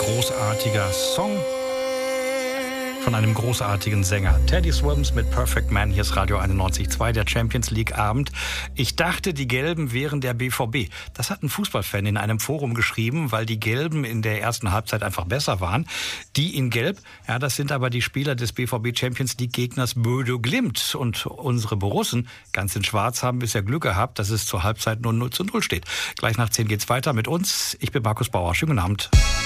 großartiger Song von einem großartigen Sänger. Teddy Swims mit Perfect Man. Hier ist Radio 91.2, der Champions League Abend. Ich dachte, die Gelben wären der BVB. Das hat ein Fußballfan in einem Forum geschrieben, weil die Gelben in der ersten Halbzeit einfach besser waren. Die in Gelb, ja, das sind aber die Spieler des BVB Champions League Gegners Bodo Glimt. Und unsere Borussen, ganz in Schwarz, haben bisher Glück gehabt, dass es zur Halbzeit nur 0:0 steht. Gleich nach 10 geht's weiter mit uns. Ich bin Markus Bauer. Schönen guten Abend.